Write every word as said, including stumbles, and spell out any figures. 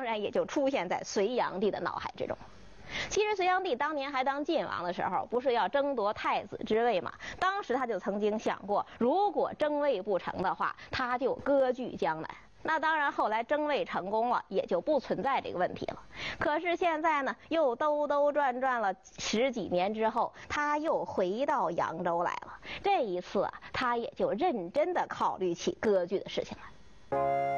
然也就出现在隋炀帝的脑海之中。其实隋炀帝当年还当晋王的时候，不是要争夺太子之位吗？当时他就曾经想过，如果争位不成的话，他就割据江南。那当然，后来争位成功了，也就不存在这个问题了。可是现在呢，又兜兜转转了十几年之后，他又回到扬州来了。这一次啊，他也就认真的考虑起割据的事情来。